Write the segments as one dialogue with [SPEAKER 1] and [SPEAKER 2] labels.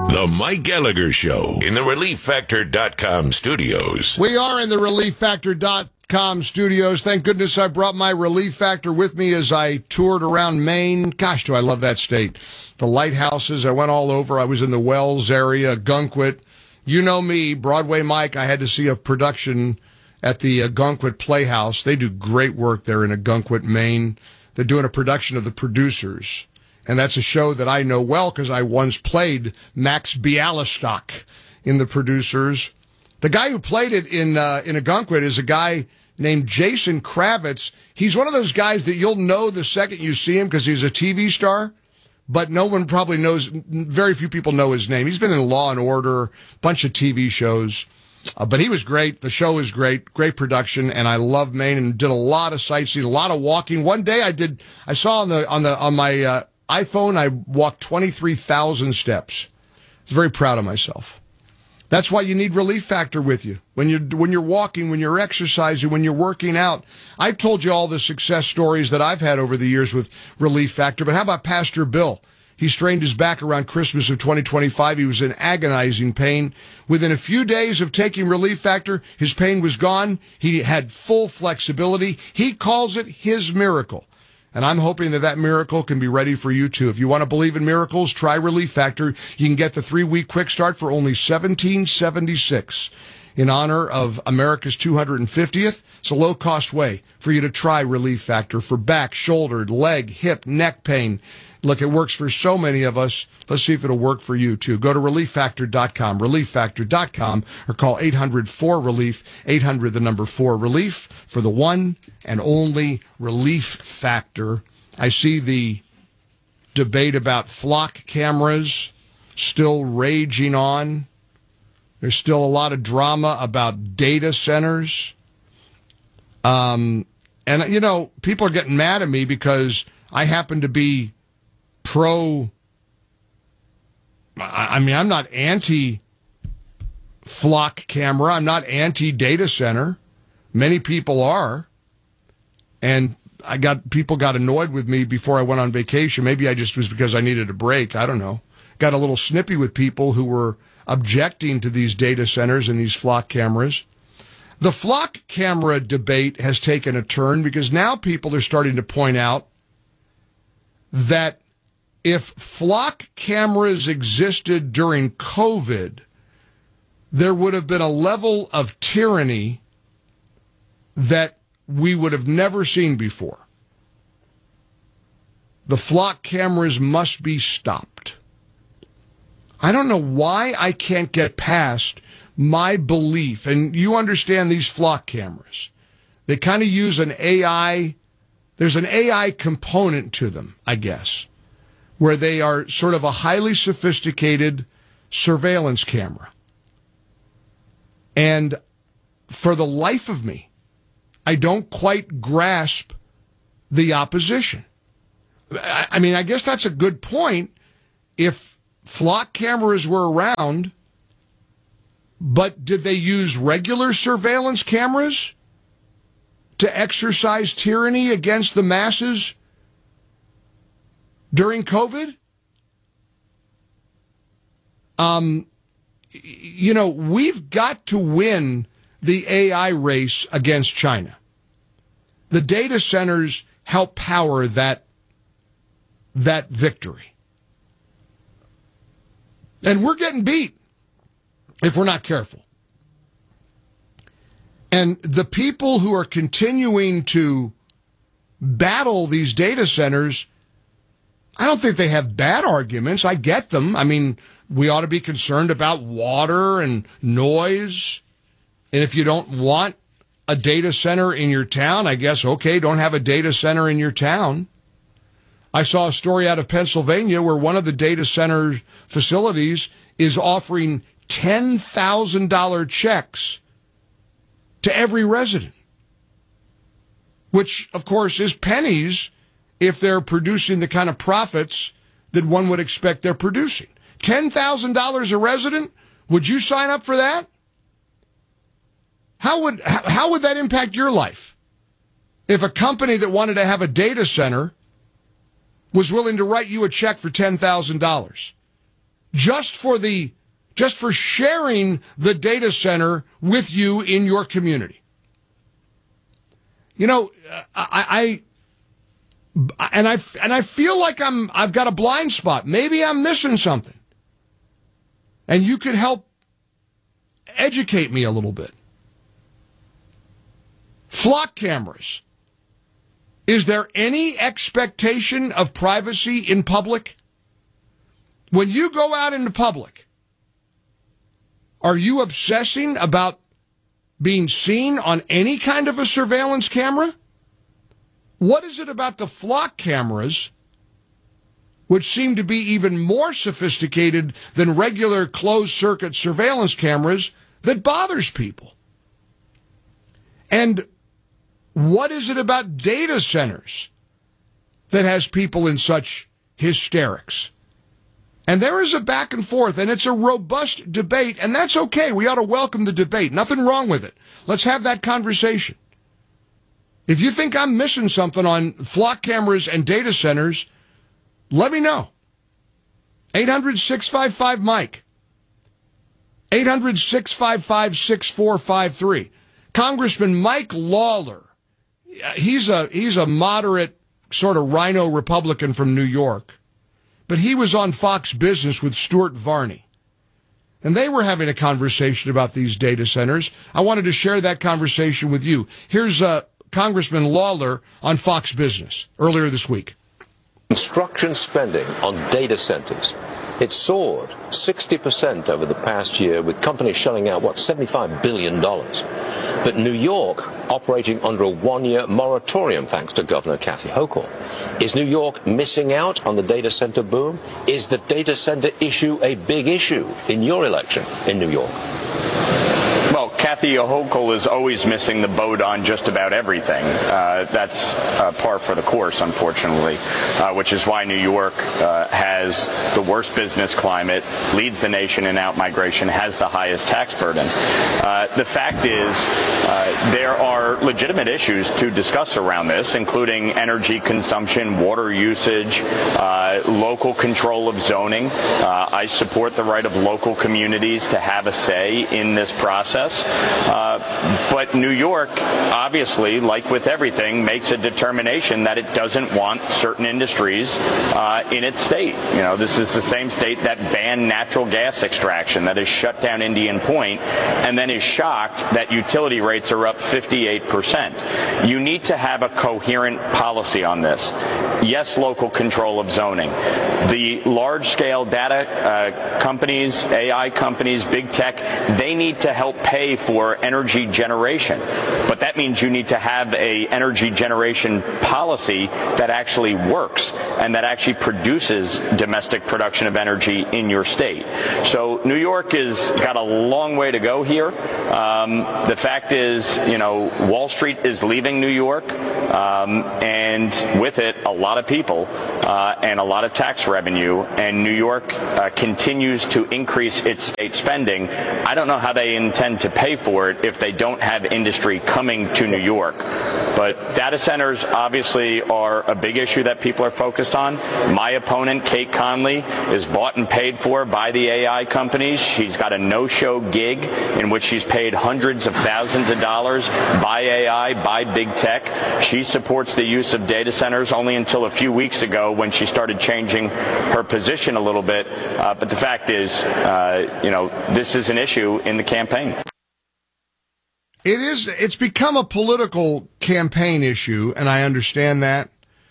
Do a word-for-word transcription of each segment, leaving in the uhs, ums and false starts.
[SPEAKER 1] The Mike Gallagher Show in the Relief Factor dot com studios.
[SPEAKER 2] We are in the Relief Factor dot com studios. Thank goodness I brought my Relief Factor with me as I toured around Maine. Gosh, do I love that state. The lighthouses, I went all over. I was in the Wells area, Gunkwit. You know me, Broadway Mike. I had to see a production at the uh, Gunkwit Playhouse. They do great work there in Gunkwit, Maine. They're doing a production of The Producers. And that's a show that I know well because I once played Max Bialystock in The Producers. The guy who played it in uh, in Gunkwit is a guy named Jason Kravitz. He's one of those guys that you'll know the second you see him because he's a T V star, but no one probably knows, very few people know his name. He's been in Law and Order, a bunch of T V shows. Uh, but he was great. The show is great, great production, and I love Maine and did a lot of sightseeing, a lot of walking. One day I did, I saw on the on the on my uh, iPhone, I walked twenty-three thousand steps. I was very proud of myself. That's why you need Relief Factor with you when you're when you're walking, when you're exercising, when you're working out. I've told you all the success stories that I've had over the years with Relief Factor, but how about Pastor Bill? He strained his back around Christmas of twenty twenty-five. He was in agonizing pain. Within a few days of taking Relief Factor, his pain was gone. He had full flexibility. He calls it his miracle. And I'm hoping that that miracle can be ready for you, too. If you want to believe in miracles, try Relief Factor. You can get the three-week quick start for only seventeen seventy-six. In honor of America's two hundred fiftieth, it's a low-cost way for you to try Relief Factor for back, shoulder, leg, hip, neck pain. Look, it works for so many of us. Let's see if it'll work for you, too. Go to Relief Factor dot com, Relief Factor dot com, or call eight hundred four relief, eight hundred the number four relief, for the one and only Relief Factor. I see the debate about flock cameras still raging on. There's still a lot of drama about data centers. Um, and, you know, people are getting mad at me because I happen to be pro, I mean, I'm not anti-flock camera. I'm not anti-data center. Many people are. And I got people got annoyed with me before I went on vacation. Maybe I just was because I needed a break. I don't know. Got a little snippy with people who were objecting to these data centers and these flock cameras. The flock camera debate has taken a turn because now people are starting to point out that if flock cameras existed during COVID, there would have been a level of tyranny that we would have never seen before. The flock cameras must be stopped. I don't know why I can't get past my belief, and you understand these flock cameras. They kind of use an A I, there's an A I component to them, I guess, where they are sort of a highly sophisticated surveillance camera. And for the life of me, I don't quite grasp the opposition. I, I mean, I guess that's a good point. If flock cameras were around, but did they use regular surveillance cameras to exercise tyranny against the masses during COVID? Um, you know, we've got to win the A I race against China. The data centers help power that, that victory. And we're getting beat if we're not careful. And the people who are continuing to battle these data centers, I don't think they have bad arguments. I get them. I mean, we ought to be concerned about water and noise. And if you don't want a data center in your town, I guess, okay, don't have a data center in your town. I saw a story out of Pennsylvania where one of the data center facilities is offering ten thousand dollars checks to every resident, which, of course, is pennies if they're producing the kind of profits that one would expect they're producing. ten thousand dollars a resident? Would you sign up for that? How would how would that impact your life? If a company that wanted to have a data center was willing to write you a check for ten thousand dollars. just for the just for sharing the data center with you in your community. You know, I, I and I and I feel like I'm I've got a blind spot. Maybe I'm missing something. And you could help educate me a little bit. Flock cameras. Is there any expectation of privacy in public? When you go out into public, are you obsessing about being seen on any kind of a surveillance camera? What is it about the flock cameras, which seem to be even more sophisticated than regular closed-circuit surveillance cameras, that bothers people? And what is it about data centers that has people in such hysterics? And there is a back and forth, and it's a robust debate, and that's okay. We ought to welcome the debate. Nothing wrong with it. Let's have that conversation. If you think I'm missing something on flock cameras and data centers, let me know. eight hundred, six five five, Mike. eight hundred, six five five, six four five three. Congressman Mike Lawler, he's a he's a moderate sort of rhino Republican from New York, but he was on Fox Business with Stuart Varney, and they were having a conversation about these data centers. I wanted to share that conversation with you. Here's uh, Congressman Lawler on Fox Business earlier this week.
[SPEAKER 3] Construction spending on data centers, it soared sixty percent over the past year, with companies shelling out, what, seventy-five billion dollars. But New York operating under a one-year moratorium, thanks to Governor Kathy Hochul. Is New York missing out on the data center boom? Is the data center issue a big issue in your election in New York?
[SPEAKER 4] Well, Kathy Hochul is always missing the boat on just about everything. Uh, that's uh, par for the course, unfortunately, uh, which is why New York uh, has the worst business climate, leads the nation in out-migration, has the highest tax burden. Uh, the fact is uh, there are legitimate issues to discuss around this, including energy consumption, water usage, uh, local control of zoning. Uh, I support the right of local communities to have a say in this process. Uh, but New York, obviously, like with everything, makes a determination that it doesn't want certain industries uh, in its state. You know, this is the same state that banned natural gas extraction, that has shut down Indian Point, and then is shocked that utility rates are up fifty-eight percent. You need to have a coherent policy on this. Yes, local control of zoning. The large-scale data uh, companies, A I companies, big tech, they need to help pay for energy generation. But that means you need to have a energy generation policy that actually works and that actually produces domestic production of energy in your state. So New York has got a long way to go here. Um, the fact is, you know, Wall Street is leaving New York, um, and with it, a lot of people uh, and a lot of tax revenue, and New York uh, continues to increase its state spending. I don't know how they intend to pay for it if they don't have industry coming to New York. But data centers obviously are a big issue that people are focused on. My opponent, Kate Conley, is bought and paid for by the A I companies. She's got a no-show gig in which she's paid hundreds of thousands of dollars by A I, by big tech. She supports the use of data centers only until a few weeks ago when she started changing her position a little bit. Uh, but the fact is, uh, you know, this is an issue in the campaign.
[SPEAKER 2] It is, it's become a political campaign issue, and I understand that.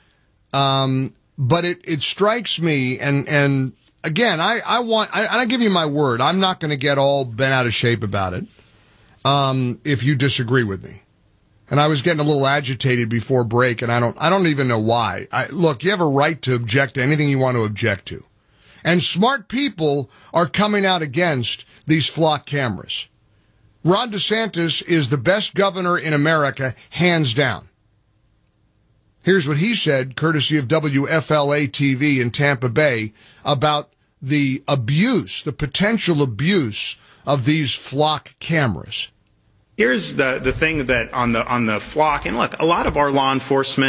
[SPEAKER 2] Um, but it, it strikes me, and, and again, I, I want, I, I give you my word, I'm not going to get all bent out of shape about it, um, if you disagree with me. And I was getting a little agitated before break, and I don't, I don't even know why. I, look, you have a right to object to anything you want to object to. And smart people are coming out against these flock cameras. Ron DeSantis is the best governor in America, hands down. Here's what he said, courtesy of W F L A T V in Tampa Bay, about the abuse, the potential abuse of these flock cameras.
[SPEAKER 5] Here's the, the thing that on the on the flock, and look, a lot of our law enforcement,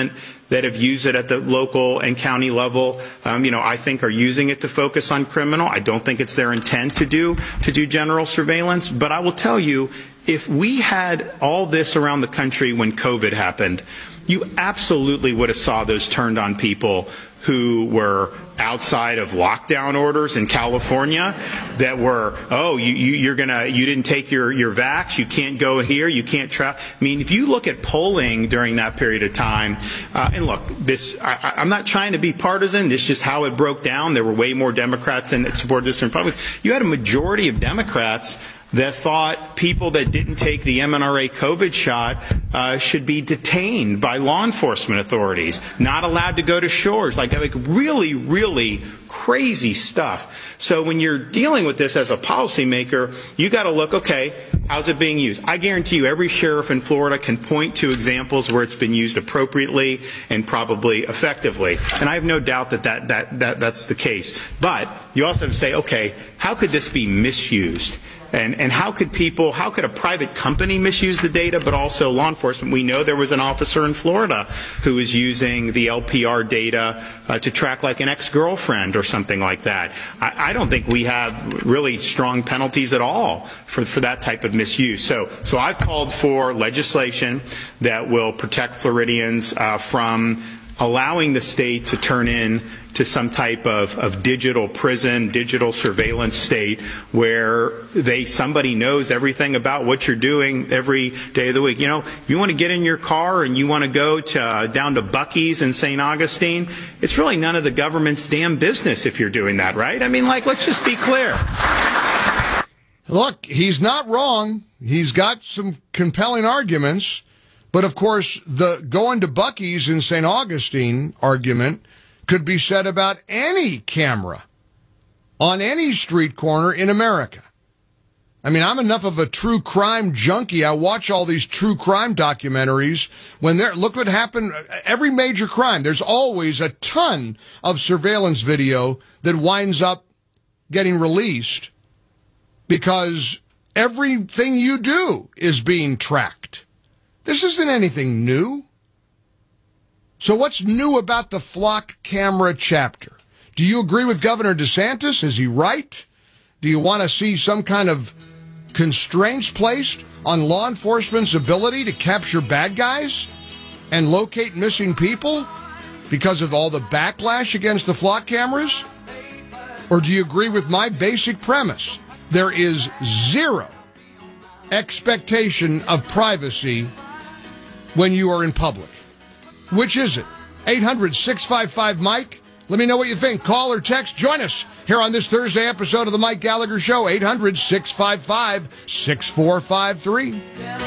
[SPEAKER 5] that have used it at the local and county level, um, you know, I think are using it to focus on criminal. I don't think it's their intent to do to do general surveillance. But I will tell you, if we had all this around the country when COVID happened, you absolutely would have saw those turned on people who were outside of lockdown orders in California that were, oh, you, you, you're gonna, you didn't take your, your vax, you can't go here, you can't travel. I mean, if you look at polling during that period of time, uh, and look, this, I, I'm not trying to be partisan, this is just how it broke down. There were way more Democrats that supported this than Republicans. You had a majority of Democrats that thought people that didn't take the M N R A COVID shot uh, should be detained by law enforcement authorities, not allowed to go to shores, like, like really, really crazy stuff. So when you're dealing with this as a policymaker, you got to look, okay, how's it being used? I guarantee you every sheriff in Florida can point to examples where it's been used appropriately and probably effectively. And I have no doubt that, that, that, that that's the case. But you also have to say, okay, how could this be misused? And, and how could people, how could a private company misuse the data, but also law enforcement? We know there was an officer in Florida who was using the L P R data uh, to track like an ex-girlfriend or something like that. I, I don't think we have really strong penalties at all for, for that type of misuse. So, so I've called for legislation that will protect Floridians uh, from allowing the state to turn in to some type of, of digital prison, digital surveillance state where they somebody knows everything about what you're doing every day of the week. You know, if you want to get in your car and you want to go to uh, down to Buc-ee's in Saint Augustine, it's really none of the government's damn business if you're doing that, right? I mean, like, let's just be clear.
[SPEAKER 2] Look, he's not wrong. He's got some compelling arguments. But, of course, the going to Buc-ee's in Saint Augustine argument could be said about any camera on any street corner in America. I mean, I'm enough of a true crime junkie. I watch all these true crime documentaries. When they're, look what happened, every major crime, there's always a ton of surveillance video that winds up getting released because everything you do is being tracked. This isn't anything new. So what's new about the flock camera chapter? Do you agree with Governor DeSantis? Is he right? Do you want to see some kind of constraints placed on law enforcement's ability to capture bad guys and locate missing people because of all the backlash against the flock cameras? Or do you agree with my basic premise? There is zero expectation of privacy when you are in public. Which is it? eight hundred, six five five, Mike. Let me know what you think. Call or text. Join us here on this Thursday episode of The Mike Gallagher Show. eight hundred, six five five, six four five three.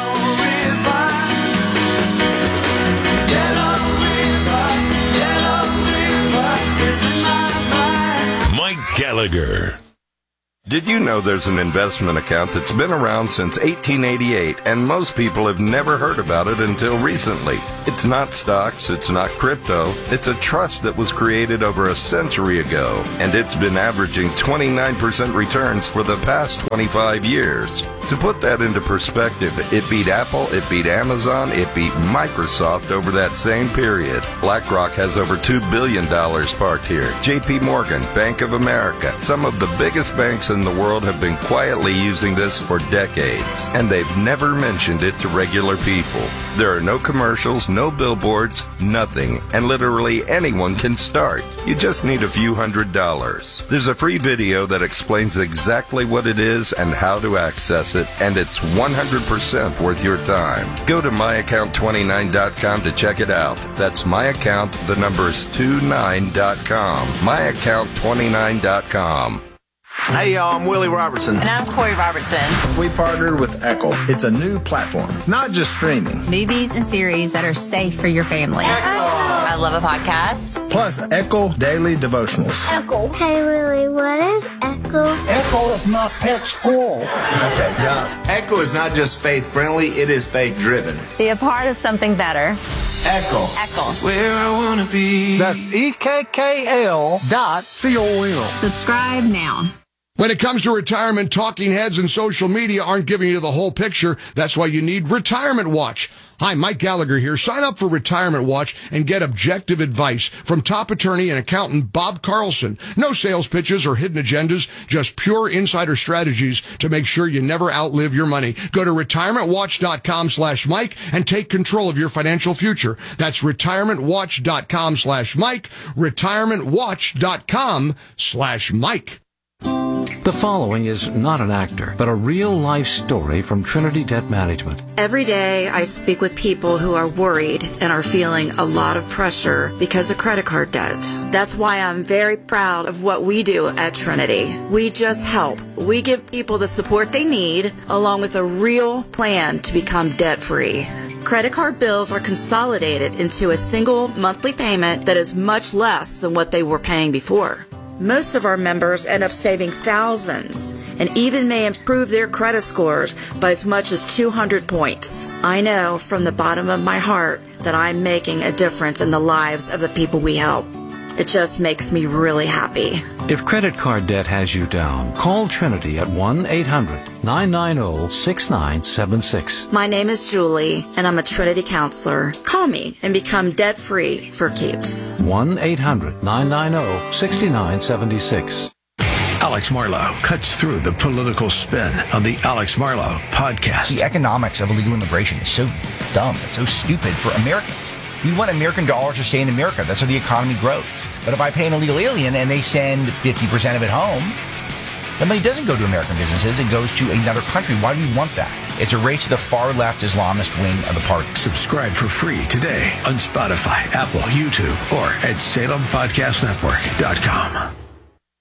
[SPEAKER 1] Mike Gallagher.
[SPEAKER 6] Did you know there's an investment account that's been around since eighteen eighty-eight, and most people have never heard about it until recently? It's not stocks, it's not crypto, it's a trust that was created over a century ago, and it's been averaging twenty-nine percent returns for the past twenty-five years. To put that into perspective, it beat Apple, it beat Amazon, it beat Microsoft over that same period. BlackRock has over two billion dollars parked here. J P Morgan, Bank of America, some of the biggest banks in the world have been quietly using this for decades, and they've never mentioned it to regular people. There are no commercials, no billboards, nothing, and literally anyone can start. You just need a few hundred dollars. There's a free video that explains exactly what it is and how to access it, and it's one hundred percent worth your time. Go to my account twenty-nine dot com to check it out. That's my account, the number is twenty-nine dot com. my account twenty-nine dot com.
[SPEAKER 7] Hey y'all, I'm Willie Robertson.
[SPEAKER 8] And I'm Corey Robertson.
[SPEAKER 7] We partnered with Echo. It's a new platform, not just streaming.
[SPEAKER 8] Movies and series that are safe for your family. Echo. I love a podcast.
[SPEAKER 7] Plus Echo Daily Devotionals.
[SPEAKER 9] Echo. Hey Willie, what is Echo?
[SPEAKER 10] Echo is my pet squirrel.
[SPEAKER 7] Okay, yeah. Echo is not just faith-friendly, it is faith-driven.
[SPEAKER 8] Be a part of something better.
[SPEAKER 7] Echo.
[SPEAKER 8] Echo.
[SPEAKER 10] Where I want to be.
[SPEAKER 11] That's E K K L dot C O L.
[SPEAKER 8] Subscribe now.
[SPEAKER 2] When it comes to retirement, talking heads and social media aren't giving you the whole picture. That's why you need Retirement Watch. Hi, Mike Gallagher here. Sign up for Retirement Watch and get objective advice from top attorney and accountant Bob Carlson. No sales pitches or hidden agendas, just pure insider strategies to make sure you never outlive your money. Go to retirementwatch.com slash Mike and take control of your financial future. That's retirementwatch.com slash Mike, retirementwatch.com slash Mike.
[SPEAKER 11] The following is not an actor, but a real-life story from Trinity Debt Management.
[SPEAKER 12] Every day I speak with people who are worried and are feeling a lot of pressure because of credit card debt. That's why I'm very proud of what we do at Trinity. We just help. We give people the support they need, along with a real plan to become debt-free. Credit card bills are consolidated into a single monthly payment that is much less than what they were paying before. Most of our members end up saving thousands and even may improve their credit scores by as much as two hundred points. I know from the bottom of my heart that I'm making a difference in the lives of the people we help. It just makes me really happy.
[SPEAKER 11] If credit card debt has you down, call Trinity at one eight hundred nine nine zero six nine seven six.
[SPEAKER 12] My name is Julie, and I'm a Trinity counselor. Call me and become debt-free for keeps.
[SPEAKER 11] one eight hundred nine nine zero six nine seven six.
[SPEAKER 13] Alex Marlow cuts through the political spin on the Alex Marlow podcast.
[SPEAKER 14] The economics of illegal immigration is so dumb. It's so stupid for Americans. We want American dollars to stay in America. That's how the economy grows. But if I pay an illegal alien and they send fifty percent of it home, the money doesn't go to American businesses. It goes to another country. Why do we want that? It's a race to the far-left Islamist wing of the party.
[SPEAKER 13] Subscribe for free today on Spotify, Apple, YouTube, or at Salem Podcast Network dot com.